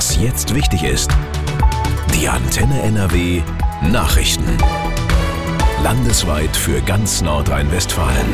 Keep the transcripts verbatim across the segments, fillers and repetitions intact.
Was jetzt wichtig ist. Die Antenne N R W Nachrichten. Landesweit für ganz Nordrhein-Westfalen.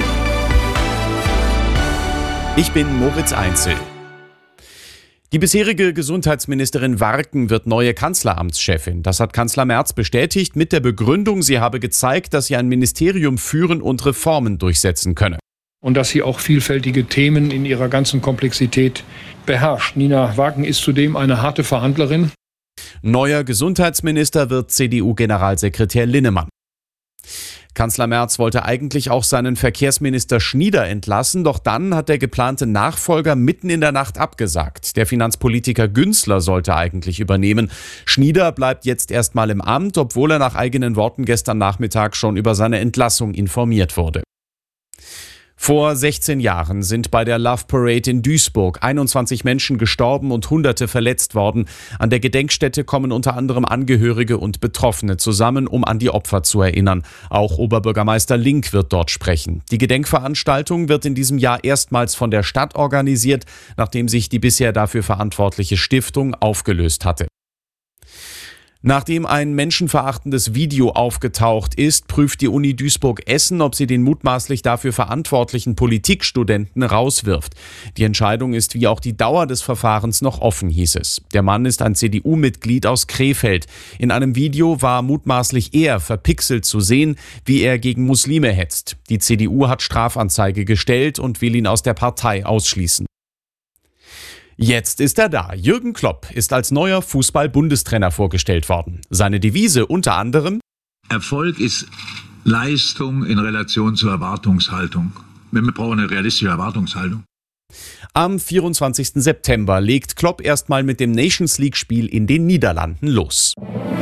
Ich bin Moritz Einzel. Die bisherige Gesundheitsministerin Warken wird neue Kanzleramtschefin. Das hat Kanzler Merz bestätigt mit der Begründung, sie habe gezeigt, dass sie ein Ministerium führen und Reformen durchsetzen könne. Und dass sie auch vielfältige Themen in ihrer ganzen Komplexität beherrscht. Nina Warken ist zudem eine harte Verhandlerin. Neuer Gesundheitsminister wird C D U-Generalsekretär Linnemann. Kanzler Merz wollte eigentlich auch seinen Verkehrsminister Schnieder entlassen, doch dann hat der geplante Nachfolger mitten in der Nacht abgesagt. Der Finanzpolitiker Günzler sollte eigentlich übernehmen. Schnieder bleibt jetzt erstmal im Amt, obwohl er nach eigenen Worten gestern Nachmittag schon über seine Entlassung informiert wurde. Vor sechzehn Jahren sind bei der Love Parade in Duisburg einundzwanzig Menschen gestorben und Hunderte verletzt worden. An der Gedenkstätte kommen unter anderem Angehörige und Betroffene zusammen, um an die Opfer zu erinnern. Auch Oberbürgermeister Link wird dort sprechen. Die Gedenkveranstaltung wird in diesem Jahr erstmals von der Stadt organisiert, nachdem sich die bisher dafür verantwortliche Stiftung aufgelöst hatte. Nachdem ein menschenverachtendes Video aufgetaucht ist, prüft die Uni Duisburg-Essen, ob sie den mutmaßlich dafür verantwortlichen Politikstudenten rauswirft. Die Entscheidung ist wie auch die Dauer des Verfahrens noch offen, hieß es. Der Mann ist ein C D U-Mitglied aus Krefeld. In einem Video war mutmaßlich er verpixelt zu sehen, wie er gegen Muslime hetzt. Die C D U hat Strafanzeige gestellt und will ihn aus der Partei ausschließen. Jetzt ist er da. Jürgen Klopp ist als neuer Fußball-Bundestrainer vorgestellt worden. Seine Devise unter anderem: Erfolg ist Leistung in Relation zur Erwartungshaltung. Wir brauchen eine realistische Erwartungshaltung. Am vierundzwanzigsten September legt Klopp erstmal mit dem Nations-League-Spiel in den Niederlanden los.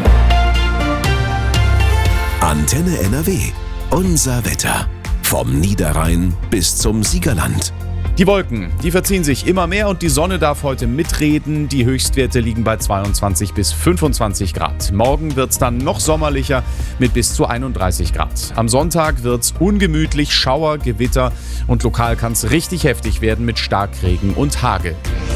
Antenne N R W. Unser Wetter. Vom Niederrhein bis zum Siegerland. Die Wolken, die verziehen sich immer mehr und die Sonne darf heute mitreden. Die Höchstwerte liegen bei zweiundzwanzig bis fünfundzwanzig Grad. Morgen wird's dann noch sommerlicher mit bis zu einunddreißig Grad. Am Sonntag wird's ungemütlich, Schauer, Gewitter und lokal kann's richtig heftig werden mit Starkregen und Hagel.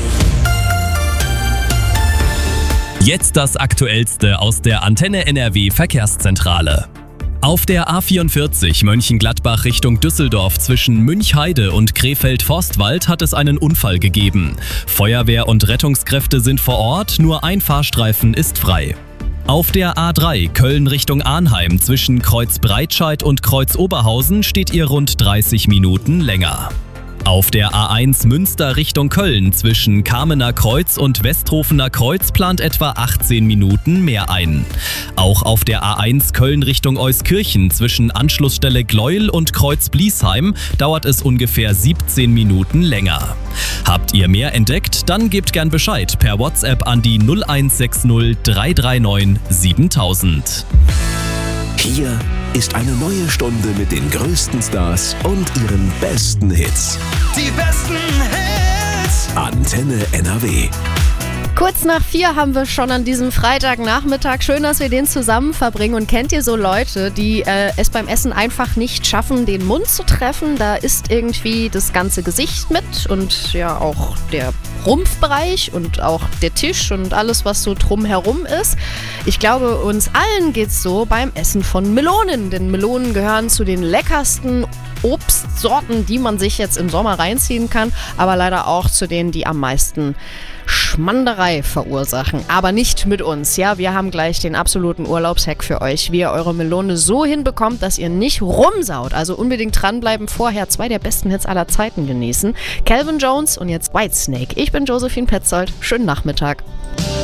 Jetzt das Aktuellste aus der Antenne N R W Verkehrszentrale. Auf der A vierundvierzig Mönchengladbach Richtung Düsseldorf zwischen Münchheide und Krefeld-Forstwald hat es einen Unfall gegeben. Feuerwehr und Rettungskräfte sind vor Ort, nur ein Fahrstreifen ist frei. Auf der A drei Köln Richtung Arnheim zwischen Kreuz Breitscheid und Kreuz Oberhausen steht ihr rund dreißig Minuten länger. Auf der A eins Münster Richtung Köln zwischen Kamener Kreuz und Westhofener Kreuz plant etwa achtzehn Minuten mehr ein. Auch auf der A eins Köln Richtung Euskirchen zwischen Anschlussstelle Gleuel und Kreuz Bliesheim dauert es ungefähr siebzehn Minuten länger. Habt ihr mehr entdeckt? Dann gebt gern Bescheid per WhatsApp an die null eins sechs null drei drei neun siebentausend. Hier ist eine neue Stunde mit den größten Stars und ihren besten Hits. Die besten Hits. Antenne N R W. Kurz nach vier haben wir schon an diesem Freitagnachmittag. Schön, dass wir den zusammen verbringen. Und kennt ihr so Leute, die äh, es beim Essen einfach nicht schaffen, den Mund zu treffen? Da ist irgendwie das ganze Gesicht mit und ja auch der Rumpfbereich und auch der Tisch und alles, was so drumherum ist. Ich glaube, uns allen geht's so beim Essen von Melonen. Denn Melonen gehören zu den leckersten Obstsorten, die man sich jetzt im Sommer reinziehen kann. Aber leider auch zu denen, die am meisten Schmanderei verursachen. Aber nicht mit uns. Ja, wir haben gleich den absoluten Urlaubshack für euch, wie ihr eure Melone so hinbekommt, dass ihr nicht rumsaut. Also unbedingt dranbleiben. Vorher zwei der besten Hits aller Zeiten genießen. Calvin Jones und jetzt Whitesnake. Ich bin Josephine Petzold. Schönen Nachmittag.